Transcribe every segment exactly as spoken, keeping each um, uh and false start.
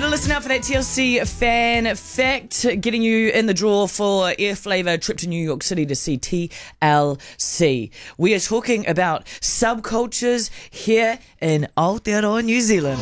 listen out for that T L C fan fact, getting you in the draw for Air Flavour trip to New York City to see T L C. We are talking about subcultures here in Aotearoa, New Zealand.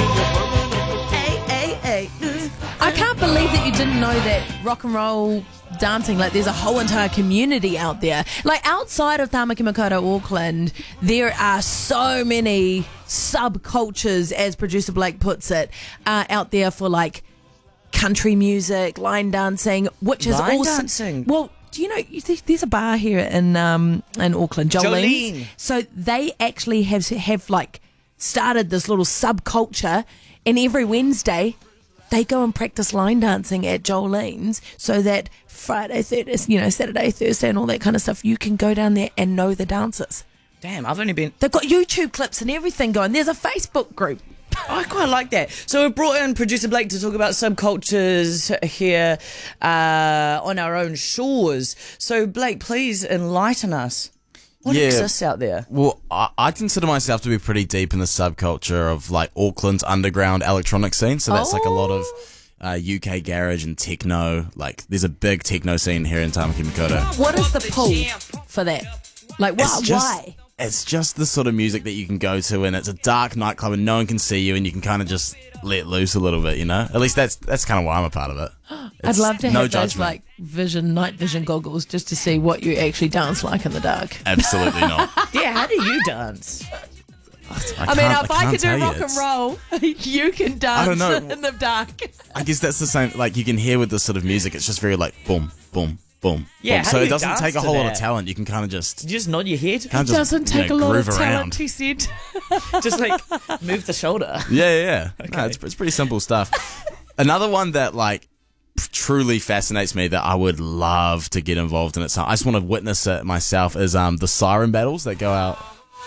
Hey, hey, hey. I can't believe that you didn't know that rock and roll dancing, like there's a whole entire community out there. Like outside of Tamaki Makaurau, Auckland, there are so many subcultures, as producer Blake puts it, uh, out there for like country music, line dancing, which is Line also dancing? well. Do you know there's a bar here in um in Auckland, Jolene's. Jolene. So they actually have have like started this little subculture, and every Wednesday they go and practice line dancing at Jolene's, so that Friday, Thursday, you know, Saturday, Thursday, and all that kind of stuff, you can go down there and know the dancers. Damn, I've only been... They've got YouTube clips and everything going. There's a Facebook group. I quite like that. So we brought in producer Blake to talk about subcultures here uh, on our own shores. So Blake, please enlighten us. What Yeah. exists out there? Well, I, I consider myself to be pretty deep in the subculture of like Auckland's underground electronic scene. So that's like a lot of uh, U K garage and techno. Like there's a big techno scene here in Tamaki Makaurau. What is the pull for that? Like, why? It's just, why? It's just the sort of music that you can go to, and it's a dark nightclub, and no one can see you, and you can kind of just let loose a little bit, you know. At least that's that's kind of why I'm a part of it. I'd It's love to have no those judgment. like vision, night vision goggles just to see what you actually dance like in the dark. Absolutely not. Yeah, how do you dance? I, I mean, can't- if I, can't could do tell you. rock and It's- roll, you can dance don't know. in the dark. I guess that's the same. Like you can hear with this sort of music, it's just very like boom, boom, boom. Yeah, boom. how So do it you doesn't dance take a to whole lot that? of talent. You can kind of just You just nod your head? kind of just Doesn't you take know, a lot groove of around. talent, he said. Just like move the shoulder. Yeah, yeah, yeah. No, it's it's pretty simple stuff. Another one that like truly fascinates me that I would love to get involved in it. So I just want to witness it myself. Is um the siren battles that go out.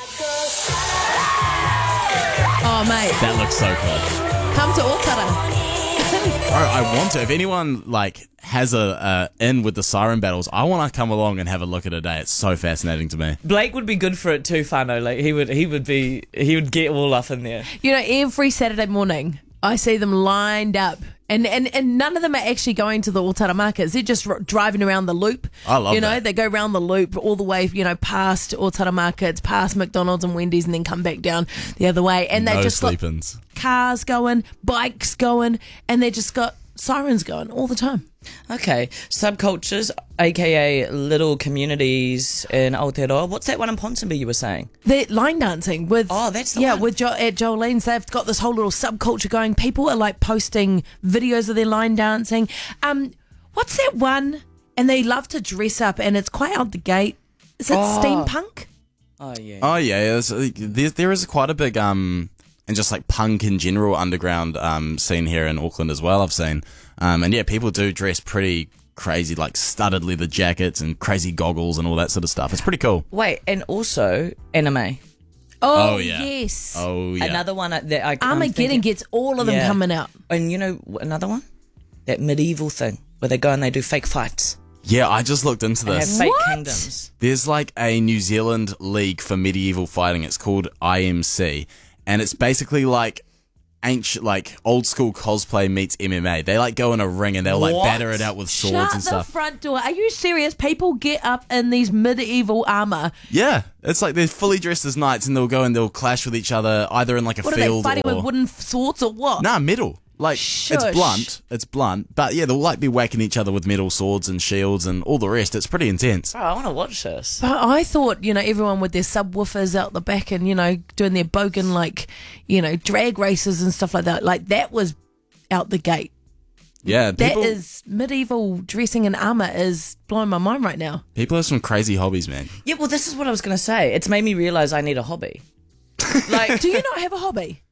Oh, mate, That looks so cool. come to Otara. Bro, I want to. If anyone like has a uh, in with the siren battles, I want to come along and have a look at it today. It's so fascinating to me. Blake would be good for it too, Fano. Like he would, he would be, he would get all up in there. You know, every Saturday morning, I see them lined up. And, and, and none of them are actually going to the Otara markets. They're just r- driving around the loop. I love You know, that. they go around the loop all the way, you know, past Otara markets, past McDonald's and Wendy's, and then come back down the other way. And they no just got sleep-ins. cars going, bikes going, and they just got sirens going all the time. Okay, subcultures, aka little communities in Aotearoa. What's that one in Ponsonby you were saying? They're line dancing with Oh, that's the yeah one. with jo- at Jolene's. They've got this whole little subculture going. People are like posting videos of their line dancing. Um, what's that one? And they love to dress up, and it's quite out the gate. Is it Oh. steampunk? Oh yeah. Oh yeah, there's, there, there is quite a big um and just like punk in general underground um scene here in Auckland as well. I've seen um and yeah, people do dress pretty crazy, like studded leather jackets and crazy goggles and all that sort of stuff. It's pretty cool. Wait, and also anime. Oh, Oh, yeah. yes. Oh yeah, Another one that I. I'm Armageddon thinking- gets all of them Yeah. coming out. And you know another one, that medieval thing where they go and they do fake fights. yeah. I just looked into They have this. fake What? kingdoms. There's like a New Zealand league for medieval fighting. It's called I M C, and it's basically like ancient, like old school cosplay meets M M A. They like go in a ring and they'll like What? batter it out with swords Shut and the stuff. front door. Are you serious? People get up in these medieval armor. Yeah, it's like they're fully dressed as knights and they'll go and theyll clash with each other either in like a What are they field fighting or with wooden swords or what? nah metal. Like Shush. it's blunt, it's blunt, but yeah, they'll like be whacking each other with metal swords and shields and all the rest. It's pretty intense. Oh, I want to watch this. But I thought, you know, everyone with their subwoofers out the back and, you know, doing their bogan, like, you know, drag races and stuff like that. Like, that was out the gate. Yeah, people, That is medieval dressing in armour is blowing my mind right now. people have some crazy hobbies, man. Yeah, well, this is what I was going to say. It's made me realize I need a hobby. Like, Do you not have a hobby?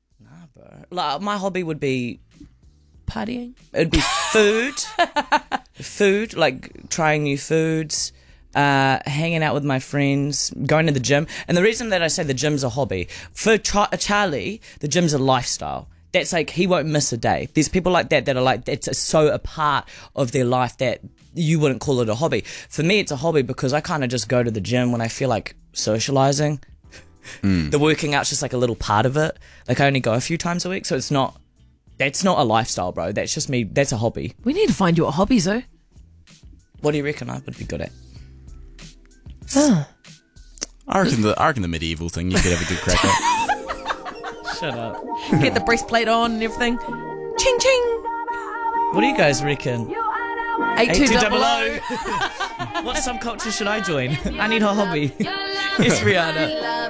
like my hobby would be Partying? it'd be food, food, like trying new foods, uh, hanging out with my friends, going to the gym. And the reason that I say the gym's a hobby for Char- Charlie, the gym's a lifestyle. That's like he won't miss a day. There's people like that that are like it's so a part of their life that you wouldn't call it a hobby. For me, it's a hobby because I kind of just go to the gym when I feel like socializing. Mm. The working out's just like a little part of it. Like I only go a few times a week, so it's not That's not a lifestyle, bro. That's just me. That's a hobby. We need to find you a hobby, Zoo. What do you reckon I would be good at? Huh. I reckon the I reckon the medieval thing you could have a good crack at. Shut up. Get the breastplate on and everything. Ching ching. What do you guys reckon? Eight two eight two double double O. O. What subculture should I join? I need a hobby. It's Rihanna.